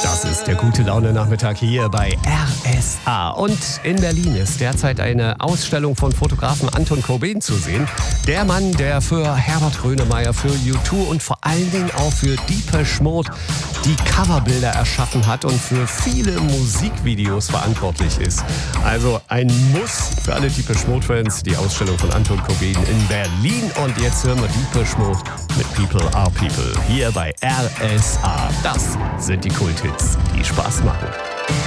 Das ist der Gute-Laune-Nachmittag hier bei RSA. Und in Berlin ist derzeit eine Ausstellung von Fotografen Anton Corbijn zu sehen. Der Mann, der für Herbert Grönemeyer, für U2 und vor allen Dingen auch für Depeche Mode die Coverbilder erschaffen hat und für viele Musikvideos verantwortlich ist. Also ein Muss für alle Depeche Mode-Fans, die Ausstellung von Anton Corbijn in Berlin. Und jetzt hören wir Depeche Mode mit People Are People hier bei RSA. Das sind die Kulthits, die Spaß machen.